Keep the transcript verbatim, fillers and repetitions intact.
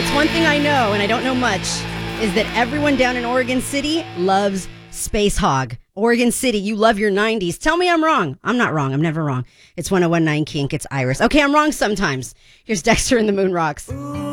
it's one thing I know, and I don't know much, is that everyone down in Oregon City loves Space Hog. Oregon City, you love your nineties. Tell me I'm wrong. I'm not wrong. I'm never wrong. It's one oh one nine Kink. It's Iris. Okay, I'm wrong sometimes. Here's Dexter and the Moon Rocks.